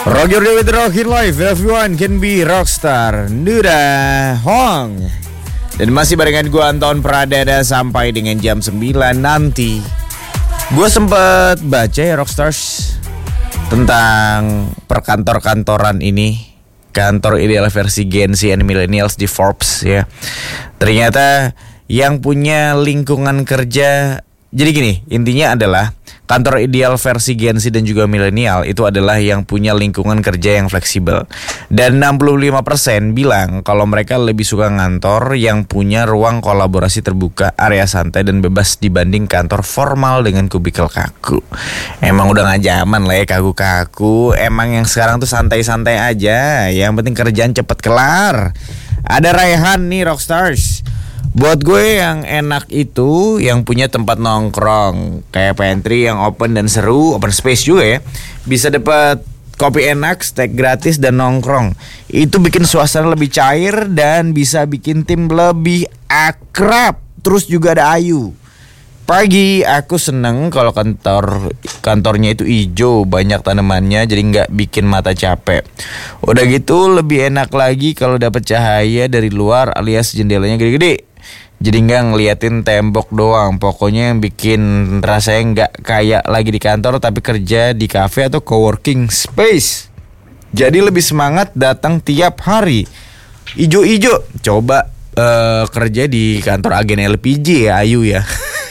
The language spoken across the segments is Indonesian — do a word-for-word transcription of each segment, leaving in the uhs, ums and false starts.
Roger Dewi Rockin Live, everyone can be rockstar. Nuda Hong. Dan masih barengan gue Anton Pradana sampai dengan jam sembilan nanti. Gue sempet baca ya Rockstars tentang perkantor-kantoran ini, kantor ideal versi Gen Z and Millennials di Forbes ya. Ternyata yang punya lingkungan kerja, jadi gini, intinya adalah kantor ideal versi Gen Z dan juga milenial itu adalah yang punya lingkungan kerja yang fleksibel. Dan enam puluh lima persen bilang kalau mereka lebih suka ngantor yang punya ruang kolaborasi terbuka, area santai dan bebas dibanding kantor formal dengan kubikel kaku. Emang udah gak zaman lah ya kaku-kaku. Emang yang sekarang tuh santai-santai aja. Yang penting kerjaan cepet kelar. Ada Raihan nih Rockstars. Buat gue yang enak itu yang punya tempat nongkrong kayak pantry yang open dan seru, open space juga ya. Bisa dapat kopi enak, steak gratis dan nongkrong. Itu bikin suasana lebih cair dan bisa bikin tim lebih akrab. Terus juga ada Ayu. Pagi aku seneng kalau kantor kantornya itu hijau, banyak tanamannya jadi nggak bikin mata capek. Udah gitu lebih enak lagi kalau dapat cahaya dari luar alias jendelanya gede-gede. Jadi nggak ngeliatin tembok doang. Pokoknya yang bikin rasanya nggak kayak lagi di kantor tapi kerja di cafe atau coworking space. Jadi lebih semangat datang tiap hari. Ijo-ijo. Coba uh, kerja di kantor agen L P G ya Ayu ya.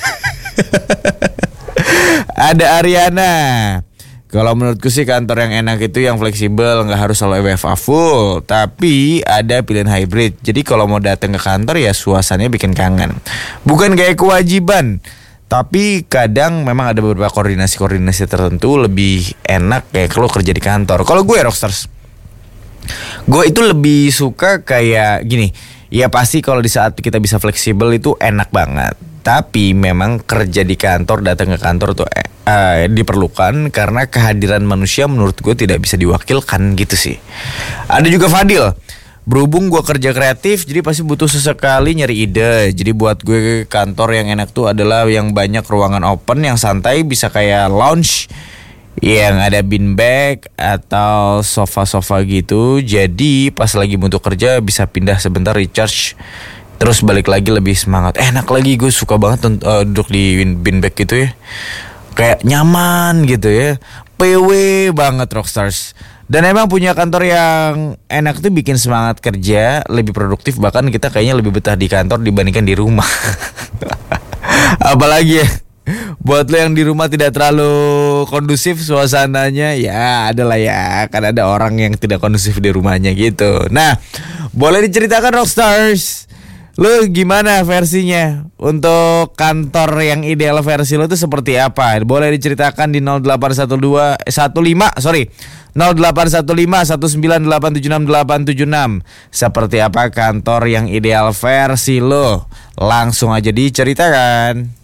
Ada Ariana. Kalau menurutku sih kantor yang enak itu yang fleksibel, nggak harus selalu W F A full, tapi ada pilihan hybrid. Jadi kalau mau datang ke kantor ya suasananya bikin kangen. Bukan kayak kewajiban, tapi kadang memang ada beberapa koordinasi-koordinasi tertentu lebih enak kayak kalau kerja di kantor. Kalau gue Rockstars, gue itu lebih suka kayak gini. Ya pasti kalau di saat kita bisa fleksibel itu enak banget. Tapi memang kerja di kantor, datang ke kantor tuh eh, eh, diperlukan karena kehadiran manusia menurut gue tidak bisa diwakilkan gitu sih. Ada juga Fadil. Berhubung gue kerja kreatif jadi pasti butuh sesekali nyari ide. Jadi buat gue kantor yang enak tuh adalah yang banyak ruangan open, yang santai, bisa kayak lounge, yang ada beanbag atau sofa-sofa gitu. Jadi pas lagi butuh kerja bisa pindah sebentar recharge, terus balik lagi lebih semangat. Enak lagi, gue suka banget uh, duduk di beanbag gitu ya. Kayak nyaman gitu ya. P W banget Rockstars. Dan emang punya kantor yang enak tuh bikin semangat kerja, lebih produktif. Bahkan kita kayaknya lebih betah di kantor dibandingkan di rumah. Apalagi ya, buat lo yang di rumah tidak terlalu kondusif suasananya, ya adalah ya, kan ada orang yang tidak kondusif di rumahnya gitu. Nah, boleh diceritakan Rockstars, lu gimana versinya? Untuk kantor yang ideal versi lu tuh seperti apa? Boleh diceritakan di nol delapan satu dua satu lima sorry nol delapan satu lima satu sembilan delapan tujuh enam delapan tujuh enam. Seperti apa kantor yang ideal versi lu? Langsung aja diceritakan.